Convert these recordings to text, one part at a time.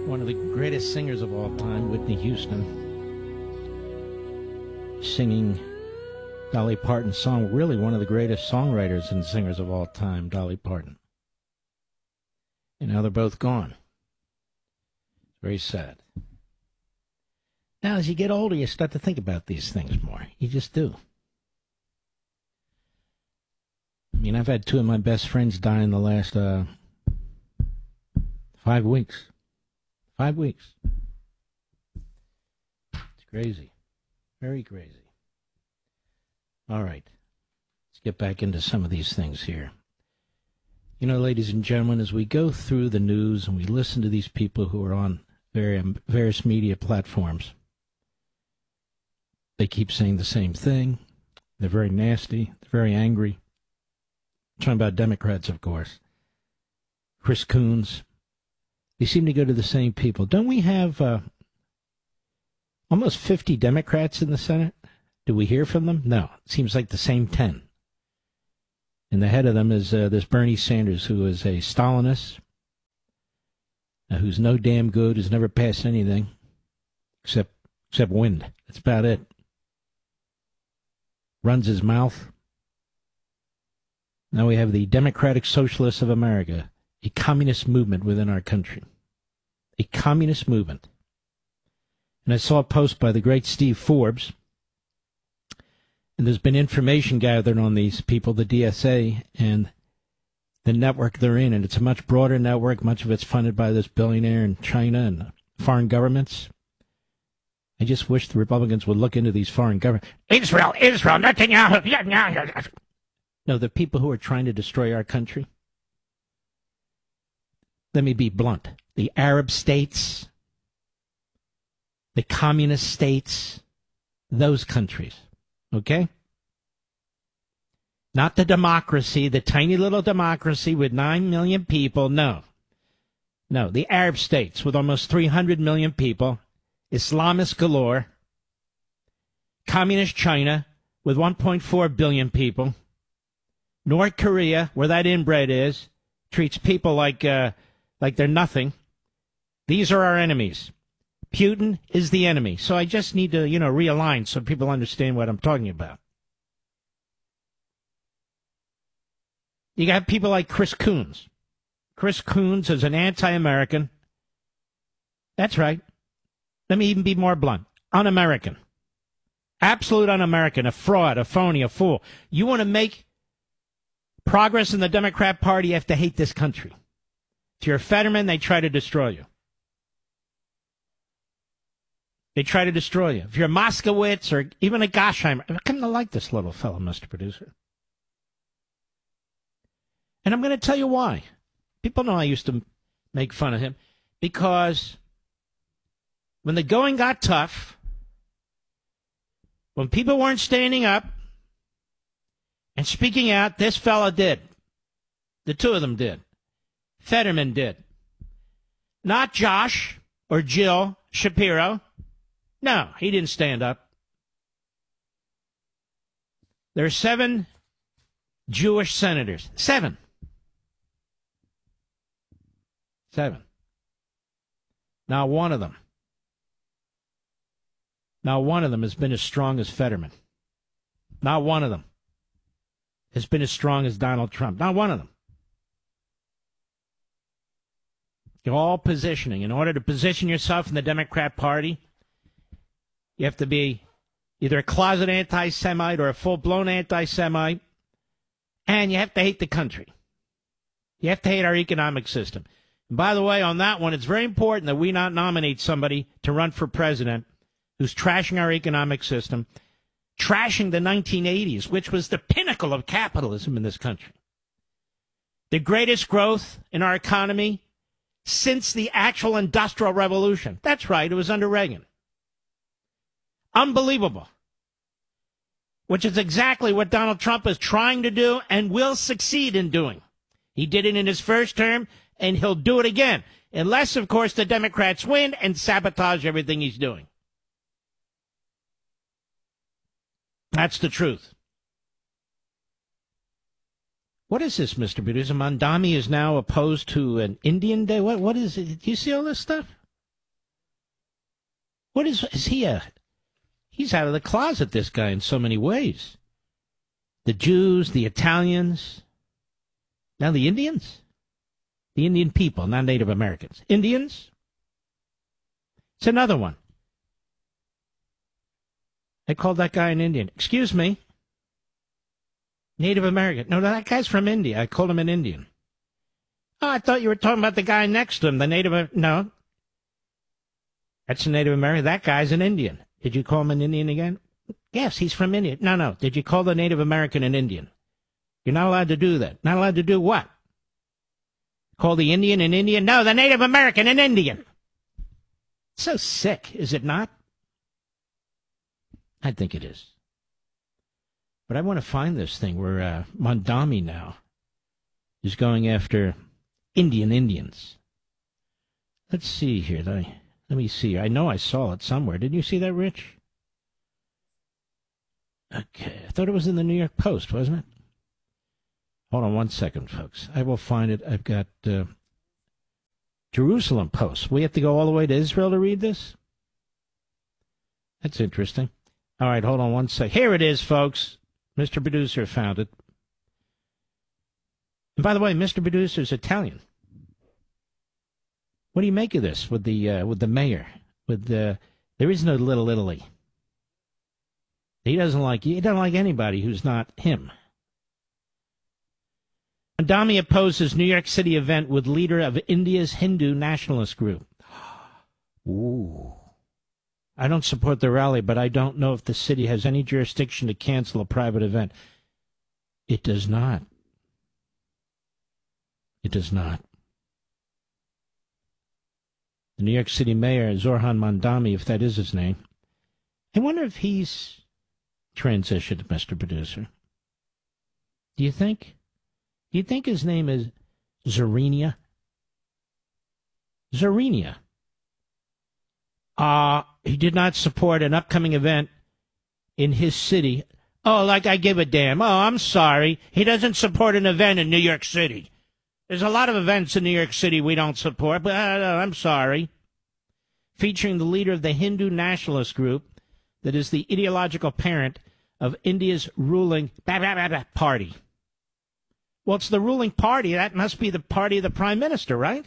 One of the greatest singers of all time, Whitney Houston, singing Dolly Parton's song. Really one of the greatest songwriters and singers of all time, Dolly Parton. And now they're both gone. Very sad. Now, as you get older, you start to think about these things more. You just do. I mean, I've had two of my best friends die in the last 5 weeks. 5 weeks. It's crazy. Very crazy. All right. Let's get back into some of these things here. You know, ladies and gentlemen, as we go through the news and we listen to these people who are on various media platforms, they keep saying the same thing. They're very nasty. They're very angry. I'm talking about Democrats, of course. Chris Coons. They seem to go to the same people. Don't we have almost 50 Democrats in the Senate? Do we hear from them? No. It seems like the same 10. And the head of them is this Bernie Sanders, who is a Stalinist, who's no damn good, has never passed anything except wind. That's about it. Runs his mouth. Now we have the Democratic Socialists of America, a communist movement within our country. A communist movement. And I saw a post by the great Steve Forbes, and there's been information gathered on these people, the DSA, and the network they're in, and it's a much broader network. Much of it's funded by this billionaire in China and foreign governments. I just wish the Republicans would look into these foreign governments. Israel, Netanyahu. No, the people who are trying to destroy our country. Let me be blunt. The Arab states, the communist states, those countries. Okay? Not the democracy, the tiny little democracy with 9 million people. No. No, the Arab states with almost 300 million people, Islamists galore, communist China with 1.4 billion people, North Korea, where that inbred is, treats people like they're nothing. These are our enemies. Putin is the enemy. So I just need to, realign so people understand what I'm talking about. You got people like Chris Coons. Chris Coons is an anti-American. That's right. Let me even be more blunt. Un-American. Absolute un-American. A fraud, a phony, a fool. You want to make progress in the Democrat Party, you have to hate this country. If you're a Fetterman, they try to destroy you. They try to destroy you. If you're a Moskowitz or even a Gasheimer, I come to like this little fellow, Mr. Producer. And I'm going to tell you why. People know I used to make fun of him because when the going got tough, when people weren't standing up and speaking out, this fella did. The two of them did. Fetterman did. Not Josh or Jill Shapiro. No, he didn't stand up. There are 7 Jewish senators. 7. 7. Not one of them has been as strong as Fetterman. Not one of them has been as strong as Donald Trump. Not one of them. You're all positioning. In order to position yourself in the Democrat Party, you have to be either a closet anti-Semite or a full-blown anti-Semite, and you have to hate the country. You have to hate our economic system. And by the way, on that one, it's very important that we not nominate somebody to run for president who's trashing our economic system, trashing the 1980s, which was the pinnacle of capitalism in this country. The greatest growth in our economy since the actual Industrial Revolution. That's right, it was under Reagan. Unbelievable. Which is exactly what Donald Trump is trying to do and will succeed in doing. He did it in his first term, and he'll do it again. Unless, of course, the Democrats win and sabotage everything he's doing. That's the truth. What is this, Mr. Producer? Mandami is now opposed to an Indian Day? What is it? Do you see all this stuff? What is he he's out of the closet, this guy, in so many ways. The Jews, the Italians, now the Indians? The Indian people, not Native Americans. Indians? It's another one. I called that guy an Indian. Excuse me? Native American. No, that guy's from India. I called him an Indian. Oh, I thought you were talking about the guy next to him, the Native... No. That's a Native American. That guy's an Indian. Did you call him an Indian again? Yes, he's from India. No. Did you call the Native American an Indian? You're not allowed to do that. Not allowed to do what? Call the Indian an Indian? No, the Native American an Indian. So sick, is it not? I think it is. But I want to find this thing where Mondami now is going after Indians. Let's see here. Let me see. I know I saw it somewhere. Didn't you see that, Rich? Okay. I thought it was in the New York Post, wasn't it? Hold on one second, folks. I will find it. I've got Jerusalem Post. We have to go all the way to Israel to read this? That's interesting. All right, hold on one sec. Here it is, folks. Mr. Producer found it. And by the way, Mr. Producer's Italian. What do you make of this with the mayor? There is no Little Italy. He doesn't like anybody who's not him. Mondami opposes New York City event with leader of India's Hindu nationalist group. Ooh. I don't support the rally, but I don't know if the city has any jurisdiction to cancel a private event. It does not. It does not. The New York City mayor, Zohran Mondami, if that is his name. I wonder if he's transitioned, Mr. Producer. Do you think? Do you think his name is Zarinia? Zarinia. He did not support an upcoming event in his city. Oh, like I give a damn. Oh, I'm sorry. He doesn't support an event in New York City. There's a lot of events in New York City we don't support, but I'm sorry. Featuring the leader of the Hindu nationalist group that is the ideological parent of India's ruling party. Well, it's the ruling party. That must be the party of the prime minister, right?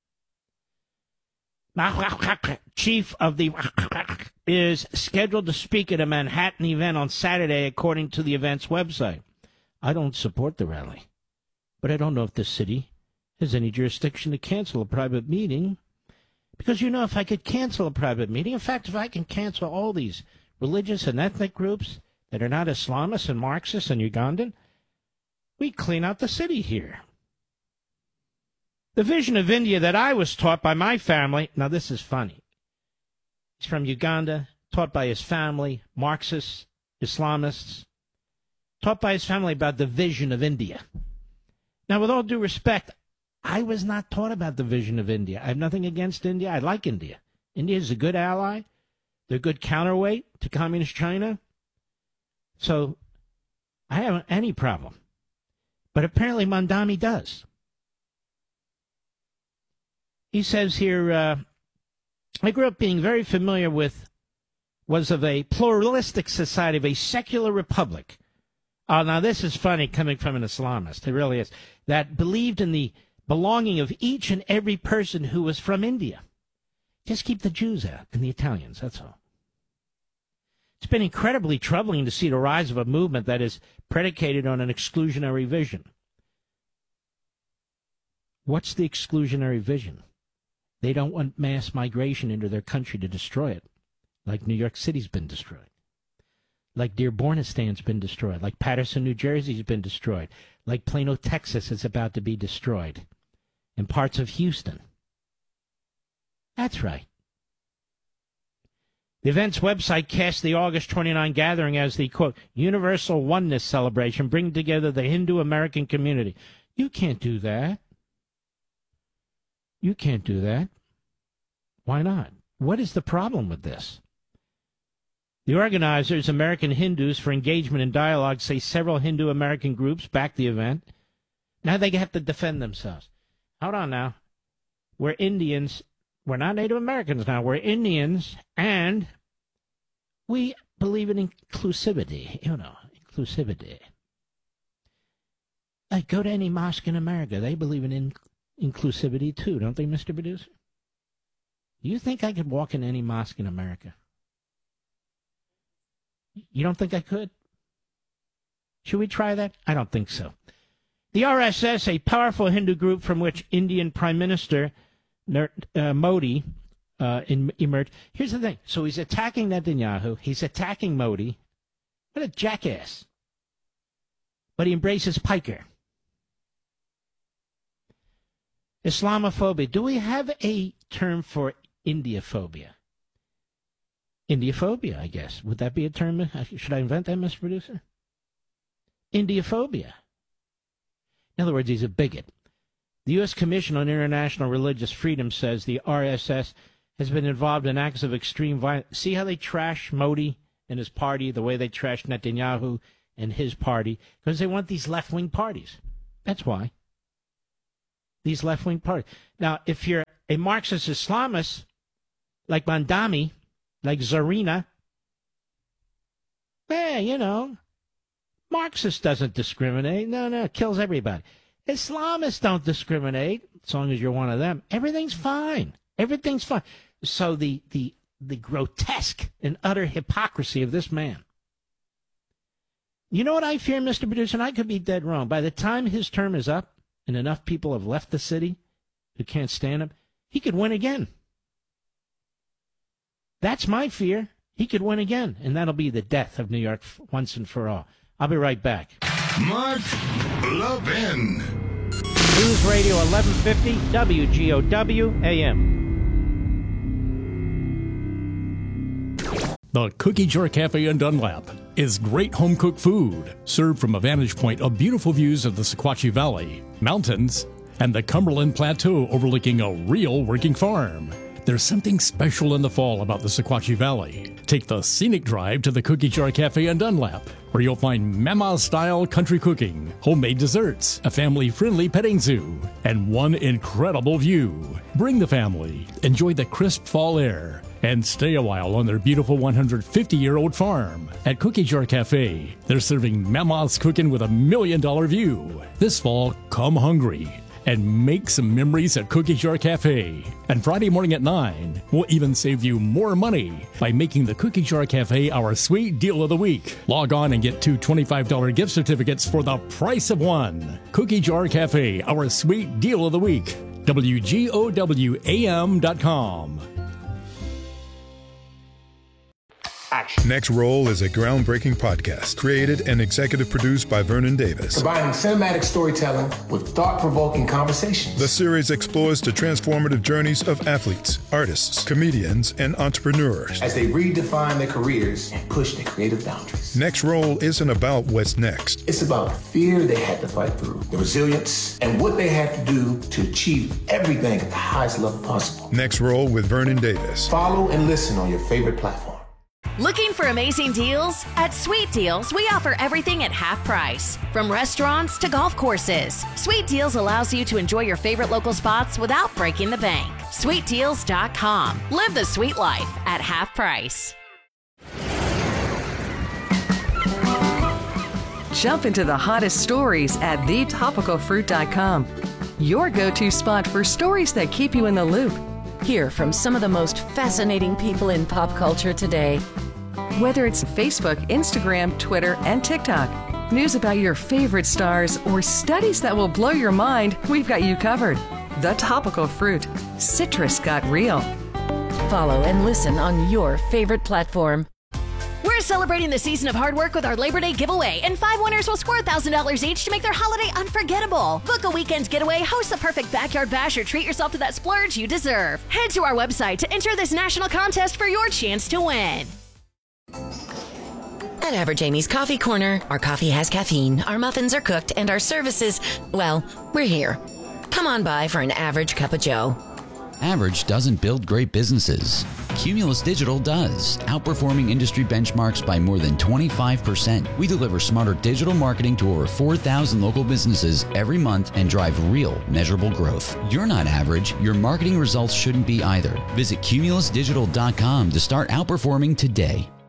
Chief of the is scheduled to speak at a Manhattan event on Saturday, according to the event's website. I don't support the rally, but I don't know if the city has any jurisdiction to cancel a private meeting. Because, if I could cancel a private meeting, in fact, if I can cancel all these religious and ethnic groups that are not Islamists and Marxists and Ugandan, we clean out the city here. The vision of India that I was taught by my family, now this is funny. He's from Uganda, taught by his family, Marxists, Islamists, taught by his family about the vision of India. Now, with all due respect, I was not taught about the vision of India. I have nothing against India. I like India. India is a good ally. They're a good counterweight to communist China. So I haven't any problem. But apparently Mondami does. He says here, I grew up being very familiar with, was of a pluralistic society, of a secular republic. Oh, now this is funny coming from an Islamist. It really is. That believed in the belonging of each and every person who was from India. Just keep the Jews out and the Italians, that's all. It's been incredibly troubling to see the rise of a movement that is predicated on an exclusionary vision. What's the exclusionary vision? They don't want mass migration into their country to destroy it, like New York City's been destroyed, like Dearbornistan's been destroyed, like Paterson, New Jersey's been destroyed, like Plano, Texas is about to be destroyed, and parts of Houston. That's right. The event's website cast the August 29 gathering as the, quote, universal oneness celebration, bringing together the Hindu American community. You can't do that. You can't do that. Why not? What is the problem with this? The organizers, American Hindus for Engagement and Dialogue, say several Hindu American groups backed the event. Now they have to defend themselves. Hold on now. We're Indians. We're not Native Americans now. We're Indians, and we believe in inclusivity. Inclusivity. Go to any mosque in America. They believe in inclusivity, too, don't they, Mr. Producer? Do you think I could walk in any mosque in America? You don't think I could? Should we try that? I don't think so. The RSS, a powerful Hindu group from which Indian Prime Minister Modi emerged. Here's the thing. So he's attacking Netanyahu. He's attacking Modi. What a jackass. But he embraces Piker. Islamophobia. Do we have a term for Indiaphobia? Indiaphobia, I guess. Would that be a term? Should I invent that, Mr. Producer? Indiaphobia. In other words, he's a bigot. The U.S. Commission on International Religious Freedom says the RSS has been involved in acts of extreme violence. See how they trash Modi and his party, the way they trash Netanyahu and his party? Because they want these left-wing parties. That's why. These left-wing parties. Now, if you're a Marxist Islamist, like Mandami, like Zarina, Marxist doesn't discriminate. No, kills everybody. Islamists don't discriminate, as long as you're one of them. Everything's fine. Everything's fine. So the grotesque and utter hypocrisy of this man. You know what I fear, Mr. Producer? And I could be dead wrong. By the time his term is up and enough people have left the city who can't stand him, he could win again. That's my fear. He could win again, and that'll be the death of New York once and for all. I'll be right back. Mark Levin. News Radio 1150 WGOW AM. The Cookie Jar Cafe in Dunlap is great home-cooked food, served from a vantage point of beautiful views of the Sequatchie Valley, mountains, and the Cumberland Plateau overlooking a real working farm. There's something special in the fall about the Sequatchie Valley. Take the scenic drive to the Cookie Jar Cafe in Dunlap, where you'll find Mama-style country cooking, homemade desserts, a family-friendly petting zoo, and one incredible view. Bring the family, enjoy the crisp fall air, and stay a while on their beautiful 150-year-old farm. At Cookie Jar Cafe, they're serving Mama's cooking with $1 million view. This fall, come hungry and make some memories at Cookie Jar Cafe. And Friday morning at 9, we'll even save you more money by making the Cookie Jar Cafe our sweet deal of the week. Log on and get 2 $25 gift certificates for the price of one. Cookie Jar Cafe, our sweet deal of the week. WGOWAM.com. Action. Next Roll is a groundbreaking podcast created and executive produced by Vernon Davis. Combining cinematic storytelling with thought-provoking conversations. The series explores the transformative journeys of athletes, artists, comedians, and entrepreneurs as they redefine their careers and push their creative boundaries. Next Roll isn't about what's next. It's about the fear they had to fight through, the resilience, and what they had to do to achieve everything at the highest level possible. Next Roll with Vernon Davis. Follow and listen on your favorite platform. Looking for amazing deals? At Sweet Deals, we offer everything at half price. From restaurants to golf courses, Sweet Deals allows you to enjoy your favorite local spots without breaking the bank. SweetDeals.com. Live the sweet life at half price. Jump into the hottest stories at thetopicalfruit.com. Your go-to spot for stories that keep you in the loop. Hear from some of the most fascinating people in pop culture today. Whether it's Facebook, Instagram, Twitter, and TikTok, news about your favorite stars, or studies that will blow your mind, we've got you covered. The Topical Fruit. Citrus got real. Follow and listen on your favorite platform. We're celebrating the season of hard work with our Labor Day giveaway, and 5 winners will score $1,000 each to make their holiday unforgettable. Book a weekend getaway, host the perfect backyard bash, or treat yourself to that splurge you deserve. Head to our website to enter this national contest for your chance to win. At Average Amy's Coffee Corner, our coffee has caffeine, our muffins are cooked, and our services, well, we're here. Come on by for an average cup of joe. Average doesn't build great businesses. Cumulus Digital does, outperforming industry benchmarks by more than 25%. We deliver smarter digital marketing to over 4,000 local businesses every month and drive real, measurable growth. You're not average. Your marketing results shouldn't be either. Visit cumulusdigital.com to start outperforming today.